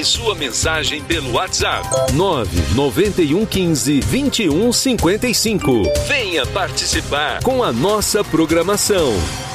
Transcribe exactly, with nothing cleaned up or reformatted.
sua mensagem pelo WhatsApp nove nove um um cinco, vinte e um cinquenta e cinco. Venha participar com a nossa programação.